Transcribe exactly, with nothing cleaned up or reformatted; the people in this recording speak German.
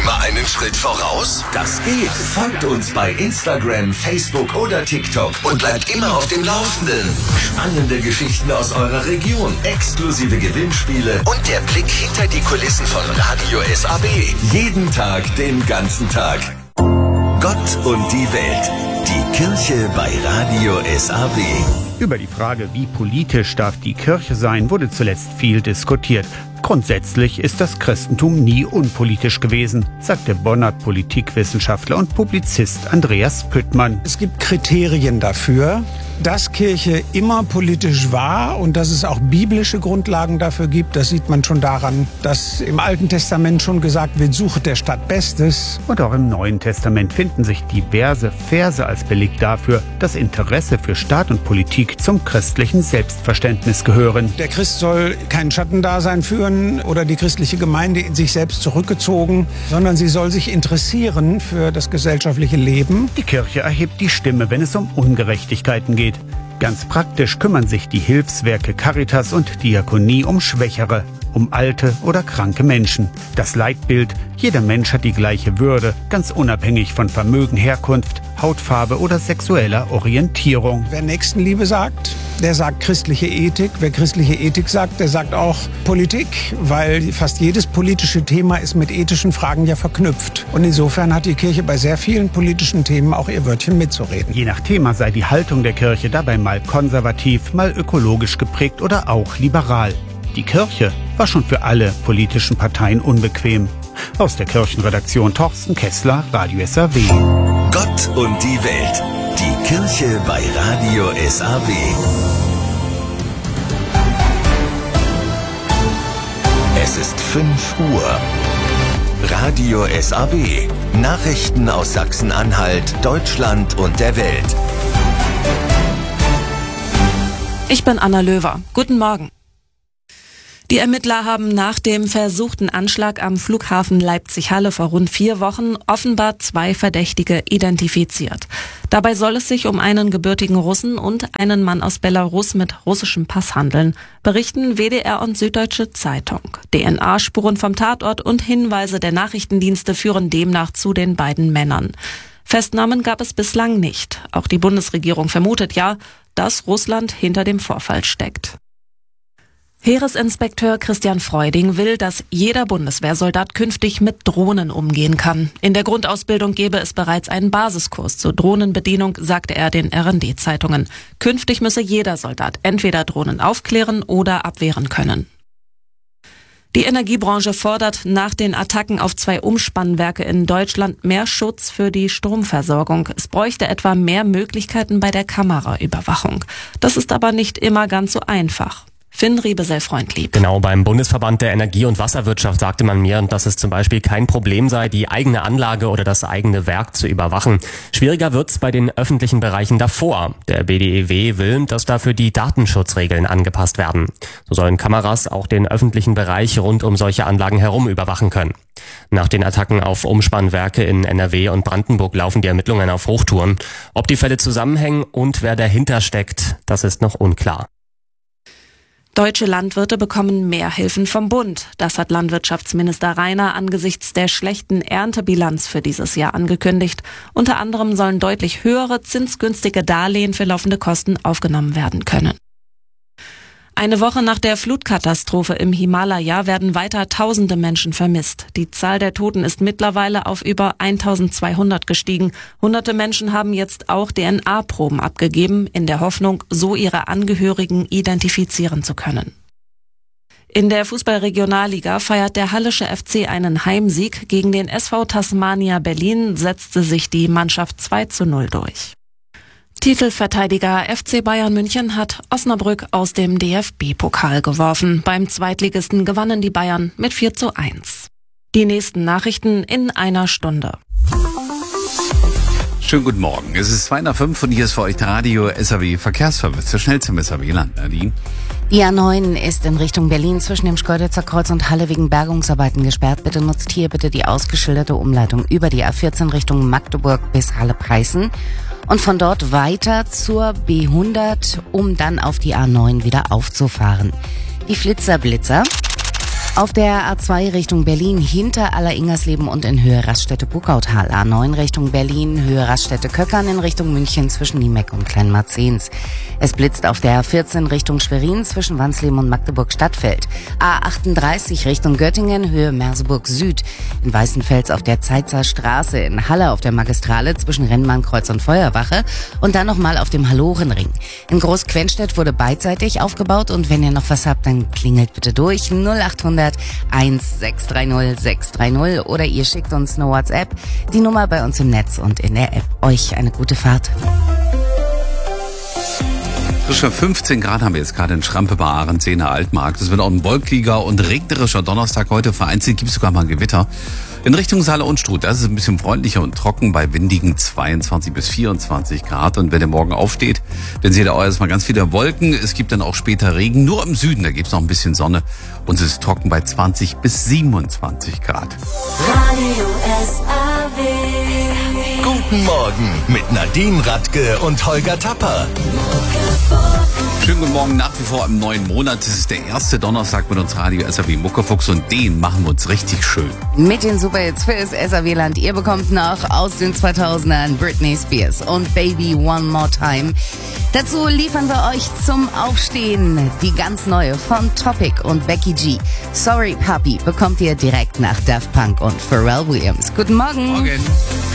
immer einen Schritt voraus? Das geht. Folgt uns bei Instagram, Facebook oder TikTok und bleibt immer auf dem Laufenden. Spannende Geschichten aus eurer Region, exklusive Gewinnspiele und der Blick hinter die Kulissen von Radio S A B. Jeden Tag, den ganzen Tag. Gott und die Welt. Die Kirche bei Radio S A B. Über die Frage, wie politisch darf die Kirche sein, wurde zuletzt viel diskutiert. Grundsätzlich ist das Christentum nie unpolitisch gewesen, sagt der Bonner Politikwissenschaftler und Publizist Andreas Püttmann. Es gibt Kriterien dafür, dass Kirche immer politisch war und dass es auch biblische Grundlagen dafür gibt. Das sieht man schon daran, dass im Alten Testament schon gesagt wird, suche der Stadt Bestes. Und auch im Neuen Testament finden sich diverse Verse als Beleg dafür, dass Interesse für Staat und Politik zum christlichen Selbstverständnis gehören. Der Christ soll kein Schattendasein führen oder die christliche Gemeinde in sich selbst zurückgezogen, sondern sie soll sich interessieren für das gesellschaftliche Leben. Die Kirche erhebt die Stimme, wenn es um Ungerechtigkeiten geht. Ganz praktisch kümmern sich die Hilfswerke Caritas und Diakonie um Schwächere, um alte oder kranke Menschen. Das Leitbild: Jeder Mensch hat die gleiche Würde, ganz unabhängig von Vermögen, Herkunft, Hautfarbe oder sexueller Orientierung. Wer Nächstenliebe sagt, der sagt christliche Ethik. Wer christliche Ethik sagt, der sagt auch Politik, weil fast jedes politische Thema ist mit ethischen Fragen ja verknüpft. Und insofern hat die Kirche bei sehr vielen politischen Themen auch ihr Wörtchen mitzureden. Je nach Thema sei die Haltung der Kirche dabei mal konservativ, mal ökologisch geprägt oder auch liberal. Die Kirche war schon für alle politischen Parteien unbequem. Aus der Kirchenredaktion Torsten Kessler, Radio S A W. Gott und die Welt. Die Kirche bei Radio S A W. Es ist fünf Uhr. Radio S A W. Nachrichten aus Sachsen-Anhalt, Deutschland und der Welt. Ich bin Anna Löwer. Guten Morgen. Die Ermittler haben nach dem versuchten Anschlag am Flughafen Leipzig-Halle vor rund vier Wochen offenbar zwei Verdächtige identifiziert. Dabei soll es sich um einen gebürtigen Russen und einen Mann aus Belarus mit russischem Pass handeln, berichten W D R und Süddeutsche Zeitung. D N A-Spuren vom Tatort und Hinweise der Nachrichtendienste führen demnach zu den beiden Männern. Festnahmen gab es bislang nicht. Auch die Bundesregierung vermutet ja, dass Russland hinter dem Vorfall steckt. Heeresinspekteur Christian Freuding will, dass jeder Bundeswehrsoldat künftig mit Drohnen umgehen kann. In der Grundausbildung gebe es bereits einen Basiskurs zur Drohnenbedienung, sagte er den R und D-Zeitungen. Künftig müsse jeder Soldat entweder Drohnen aufklären oder abwehren können. Die Energiebranche fordert nach den Attacken auf zwei Umspannwerke in Deutschland mehr Schutz für die Stromversorgung. Es bräuchte etwa mehr Möglichkeiten bei der Kameraüberwachung. Das ist aber nicht immer ganz so einfach. Finn Riebesell-Freundlieb. Genau, beim Bundesverband der Energie- und Wasserwirtschaft sagte man mir, dass es zum Beispiel kein Problem sei, die eigene Anlage oder das eigene Werk zu überwachen. Schwieriger wird's bei den öffentlichen Bereichen davor. Der B D E W will, dass dafür die Datenschutzregeln angepasst werden. So sollen Kameras auch den öffentlichen Bereich rund um solche Anlagen herum überwachen können. Nach den Attacken auf Umspannwerke in N R W und Brandenburg laufen die Ermittlungen auf Hochtouren. Ob die Fälle zusammenhängen und wer dahinter steckt, das ist noch unklar. Deutsche Landwirte bekommen mehr Hilfen vom Bund. Das hat Landwirtschaftsminister Rainer angesichts der schlechten Erntebilanz für dieses Jahr angekündigt. Unter anderem sollen deutlich höhere zinsgünstige Darlehen für laufende Kosten aufgenommen werden können. Eine Woche nach der Flutkatastrophe im Himalaya werden weiter tausende Menschen vermisst. Die Zahl der Toten ist mittlerweile auf über eintausendzweihundert gestiegen. Hunderte Menschen haben jetzt auch D N A-Proben abgegeben, in der Hoffnung, so ihre Angehörigen identifizieren zu können. In der Fußball-Regionalliga feiert der Hallische F C einen Heimsieg. Gegen den S V Tasmania Berlin setzte sich die Mannschaft zwei zu null durch. Titelverteidiger F C Bayern München hat Osnabrück aus dem D F B-Pokal geworfen. Beim Zweitligisten gewannen die Bayern mit vier zu eins. Die nächsten Nachrichten in einer Stunde. Schönen guten Morgen. Es ist zwei nach fünf und hier ist für euch Radio S A W Verkehrsservice. Der schnellste im S A W-Land, Nadine. Die A neun ist in Richtung Berlin zwischen dem Schkeuditzer Kreuz und Halle wegen Bergungsarbeiten gesperrt. Bitte nutzt hier bitte die ausgeschilderte Umleitung über die A vierzehn Richtung Magdeburg bis Halle-Preißen. Und von dort weiter zur B hundert, um dann auf die A neun wieder aufzufahren. Die Flitzerblitzer. Auf der A zwei Richtung Berlin hinter Aller-Ingersleben und in Höhe Raststätte-Buckautal. A neun Richtung Berlin, Höhe Raststätte-Köckern in Richtung München zwischen Niemeck und Kleinmarzens. Es blitzt auf der A vierzehn Richtung Schwerin zwischen Wansleben und Magdeburg-Stadtfeld. A achtunddreißig Richtung Göttingen, Höhe Merseburg Süd. In Weißenfels auf der Zeitzer Straße, in Halle auf der Magistrale zwischen Rennbahnkreuz und Feuerwache und dann nochmal auf dem Hallorenring. In Großquenstedt wurde beidseitig aufgebaut und wenn ihr noch was habt, dann klingelt bitte durch null achthundert eins sechs drei null sechs drei null oder ihr schickt uns eine WhatsApp. Die Nummer bei uns im Netz und in der App. Euch eine gute Fahrt. Frische fünfzehn Grad haben wir jetzt gerade in Schrampe bei Ahrensee-Zehner Altmarkt. Es wird auch ein wolkiger und regnerischer Donnerstag heute. Vereinzelt gibt es sogar mal ein Gewitter. In Richtung Saale Unstrut, das ist ein bisschen freundlicher und trocken bei windigen zweiundzwanzig bis vierundzwanzig Grad. Und wenn ihr morgen aufsteht, dann seht ihr auch erstmal ganz viele Wolken. Es gibt dann auch später Regen. Nur im Süden, da gibt es noch ein bisschen Sonne. Und es ist trocken bei zwanzig bis siebenundzwanzig Grad. Radio S A W. Guten Morgen mit Nadine Radke und Holger Tapper. Schönen guten Morgen, nach wie vor im neuen Monat. Es ist der erste Donnerstag mit uns Radio S A W Muckefuchs und den machen wir uns richtig schön. Mit den Superhits fürs S A W-Land. Ihr bekommt noch aus den zweitausendern Britney Spears und Baby One More Time. Dazu liefern wir euch zum Aufstehen die ganz neue von Topic und Becky G. Sorry Papi bekommt ihr direkt nach Daft Punk und Pharrell Williams. Guten Morgen. Morgen.